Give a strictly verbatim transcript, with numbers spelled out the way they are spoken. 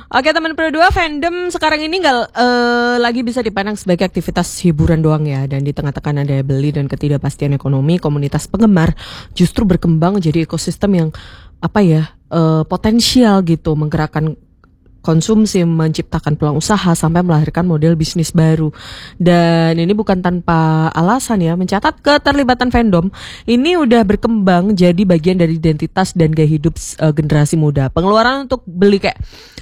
Oke teman Pro dua, fandom sekarang ini nggak uh, lagi bisa dipandang sebagai aktivitas hiburan doang ya. Dan di tengah tekanan daya beli dan ketidakpastian ekonomi, komunitas penggemar justru berkembang jadi ekosistem yang apa ya uh, potensial gitu, menggerakkan konsumsi, menciptakan peluang usaha sampai melahirkan model bisnis baru. Dan ini bukan tanpa alasan ya, mencatat keterlibatan fandom ini udah berkembang jadi bagian dari identitas dan gaya hidup uh, generasi muda. Pengeluaran untuk beli kayak